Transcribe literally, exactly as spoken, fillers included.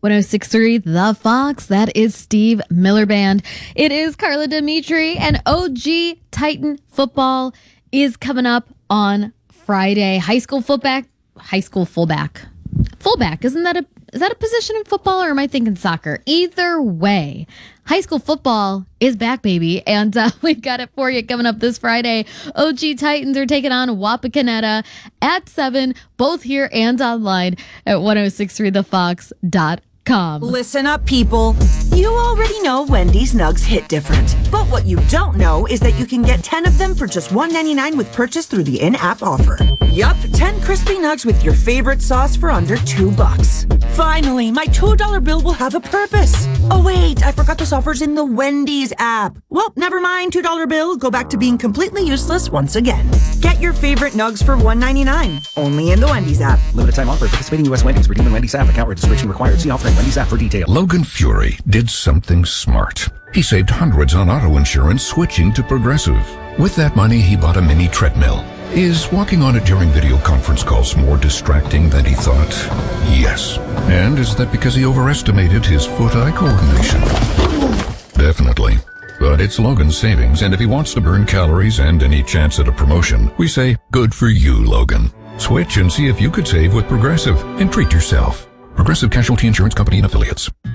one oh six point three The Fox. That is Steve Miller Band. It is Carla Dimitri, and O G Titan football is coming up on Friday. High school fullback, high school fullback, fullback. Isn't that a is that a position in football, or am I thinking soccer? Either way, high school football is back, baby, and uh, we've got it for you coming up this Friday. O G Titans are taking on Wapakoneta at seven, both here and online at ten sixty-three the fox dot com. Listen up, people. You already know Wendy's nugs hit different. But what you don't know is that you can get ten of them for just one ninety-nine with purchase through the in-app offer. Yup, ten crispy nugs with your favorite sauce for under two bucks. Finally, my two dollar bill will have a purpose. Oh wait, I forgot this offer's in the Wendy's app. Well, never mind, two dollar bill. Go back to being completely useless once again. Get your favorite nugs for one ninety-nine. Only in the Wendy's app. Limited time offer. Participating U S Wendy's. Redeem in Wendy's app. Account registration required. See offering Wendy's app for details. Logan Fury did something smart. He saved hundreds on auto insurance switching to Progressive. With that money, he bought a mini treadmill. Is walking on it during video conference calls more distracting than he thought? Yes. And is that because he overestimated his foot-eye coordination? Definitely. But it's Logan's savings, and if he wants to burn calories and any chance at a promotion, we say, good for you, Logan. Switch and see if you could save with Progressive and treat yourself. Progressive Casualty Insurance Company and Affiliates.